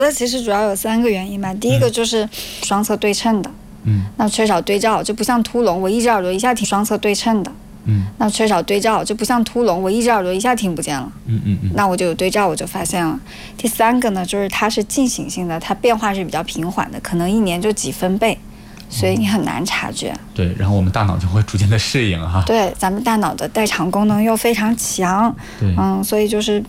那其实主要有3个原因吧。第一个就是双侧对称的，那缺少对照，就不像凸聋，我一只耳朵一下听双侧对称的，那缺少对照，就不像凸聋，我一只耳朵一下听不见了，那我就有对照，我就发现了。第3个呢，就是它是进行性的，它变化是比较平缓的，可能1年就几分贝。所以你很难察觉， 对，然后我们大脑就会逐渐的适应哈。 对，咱们大脑的代偿功能又非常强， 对， 所以就是